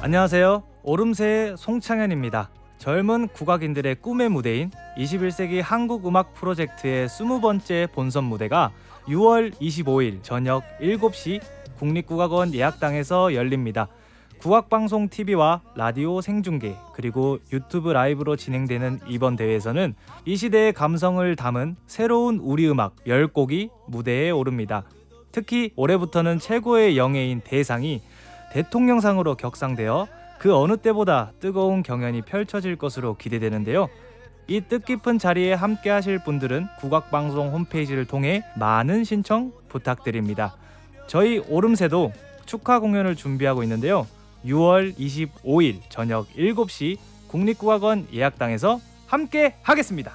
안녕하세요. 오름세의 송창현입니다. 젊은 국악인들의 꿈의 무대인 21세기 한국음악 프로젝트의 20번째 본선 무대가 6월 25일 저녁 7시 국립국악원 예약당에서 열립니다. 국악방송 TV와 라디오 생중계 그리고 유튜브 라이브로 진행되는 이번 대회에서는 이 시대의 감성을 담은 새로운 우리 음악 10곡이 무대에 오릅니다. 특히 올해부터는 최고의 영예인 대상이 대통령상으로 격상되어 그 어느 때보다 뜨거운 경연이 펼쳐질 것으로 기대되는데요. 이 뜻깊은 자리에 함께 하실 분들은 국악방송 홈페이지를 통해 많은 신청 부탁드립니다. 저희 오름세도 축하 공연을 준비하고 있는데요. 6월 25일 저녁 7시 국립국악원 예약당에서 함께 하겠습니다.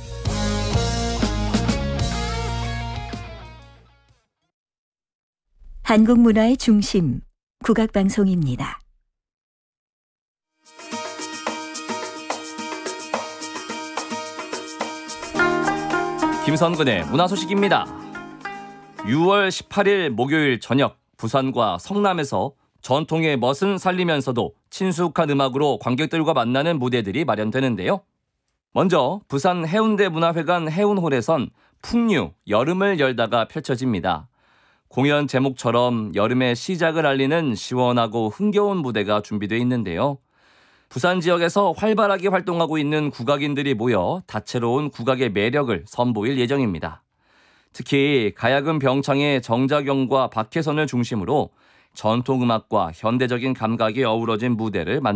한국 문화의 중심, 국악방송입니다. 김선근의 문화소식입니다. 6월 18일 목요일 저녁 부산과 성남에서 전통의 멋은 살리면서도 친숙한 음악으로 관객들과 만나는 무대들이 마련되는데요. 먼저 부산 해운대문화회관 해운홀에선 풍류, 여름을 열다가 펼쳐집니다. 공연 제목처럼 여름의 시작을 알리는 시원하고 흥겨운 무대가 준비되어 있는데요. 부산 지역에서 활발하게 활동하고 있는 국악인들이 모여 다채로운 국악의 매력을 선보일 예정입니다. 특히 가야금 병창의 정자경과 박혜선을 중심으로 전통음악과 현대적인 감각이 어우러진 무대를